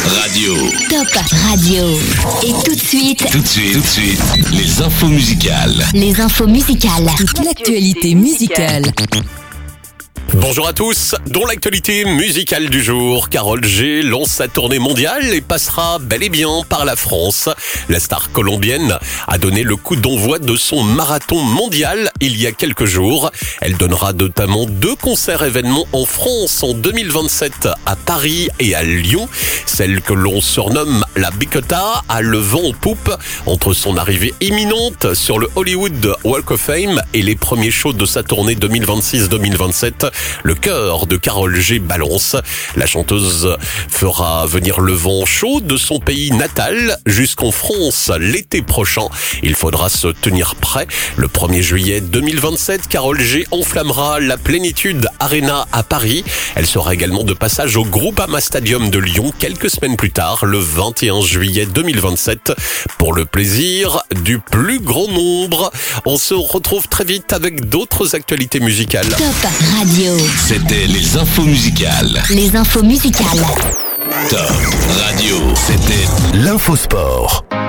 Radio. Top Radio. Et tout de suite, les infos musicales. les infos musicales. Toute l'actualité musicale. Bonjour à tous, dans l'actualité musicale du jour, Karol G lance sa tournée mondiale et passera bel et bien par la France. La star colombienne a donné le coup d'envoi de son marathon mondial il y a quelques jours. Elle donnera notamment 2 concerts événements en France en 2027 à Paris et à Lyon. Celle que l'on surnomme la Bicota a le vent en poupe entre son arrivée imminente sur le Hollywood Walk of Fame et les premiers shows de sa tournée 2026-2027. Le cœur de Karol G balance. La chanteuse fera venir le vent chaud de son pays natal jusqu'en France l'été prochain. Il faudra se tenir prêt. Le 1er juillet 2027, Karol G enflammera la Plénitude Arena à Paris. Elle sera également de passage au Groupama Stadium de Lyon quelques semaines plus tard, le 21 juillet 2027, pour le plaisir du plus grand nombre. On se retrouve très vite avec d'autres actualités musicales. Top Radio. C'était les infos musicales. Les infos musicales. Top Radio. C'était l'Infosport.